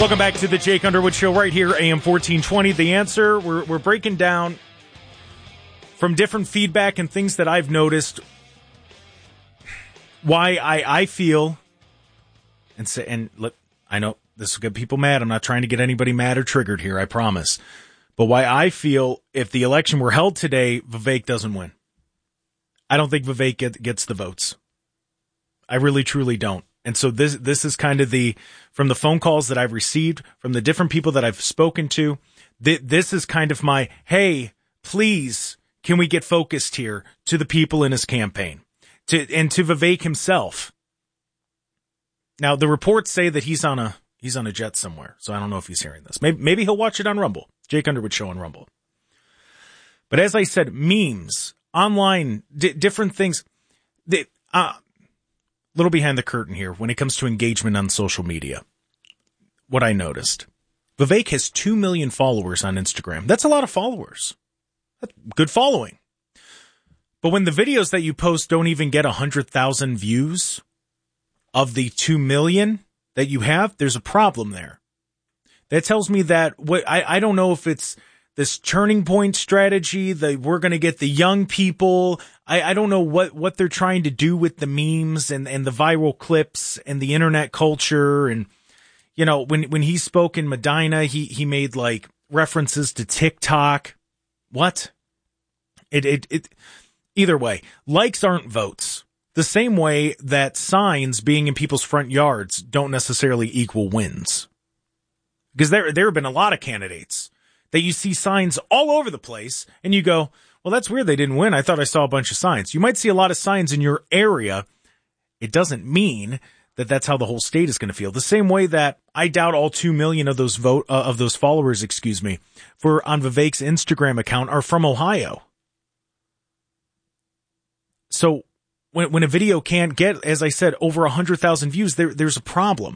Welcome back to the Jake Underwood Show right here, AM 1420. The Answer, we're breaking down from different feedback and things that I've noticed why I feel, and look, I know this will get people mad. I'm not trying to get anybody mad or triggered here, I promise. But why I feel if the election were held today, Vivek doesn't win. I don't think Vivek gets the votes. I really, truly don't. And so this is kind of from the phone calls that I've received, from the different people that I've spoken to, this is kind of my, hey, please, can we get focused here to the people in his campaign, and to Vivek himself. Now, the reports say that he's on a jet somewhere, so I don't know if he's hearing this. Maybe he'll watch it on Rumble, Jake Underwood Show on Rumble. But as I said, memes, online, different things, little behind the curtain here when it comes to engagement on social media. What I noticed. Vivek has 2 million followers on Instagram. That's a lot of followers. That's good following. But when the videos that you post don't even get 100,000 views of the 2 million that you have, there's a problem there. That tells me that I don't know if it's this turning point strategy that we're going to get the young people. I don't know what they're trying to do with the memes and the viral clips and the internet culture. And, you know, when he spoke in Medina, he made like references to TikTok. What? Either way, likes aren't votes. The same way that signs being in people's front yards don't necessarily equal wins. Because there have been a lot of candidates that you see signs all over the place, and you go, well, that's weird they didn't win. I thought I saw a bunch of signs. You might see a lot of signs in your area. It doesn't mean that that's how the whole state is going to feel. The same way that I doubt all 2 million of those followers, for on Vivek's Instagram account are from Ohio. So when a video can't get, as I said, over 100,000 views, there's a problem.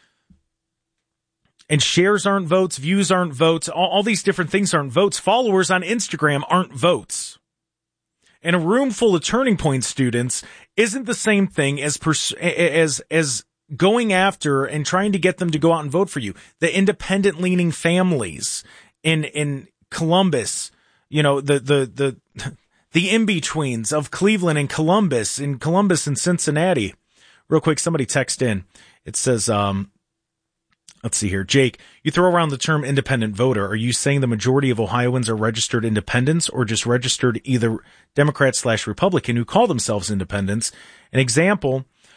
And shares aren't votes, views aren't votes, all these different things aren't votes. Followers on Instagram aren't votes. And a room full of Turning Point students isn't the same thing as going after and trying to get them to go out and vote for you. The independent-leaning families in Columbus, you know, the in-betweens of Cleveland and Columbus and Cincinnati. Real quick, somebody text in. It says, let's see here. Jake, you throw around the term independent voter. Are you saying the majority of Ohioans are registered independents or just registered either Democrat/Republican who call themselves independents? An example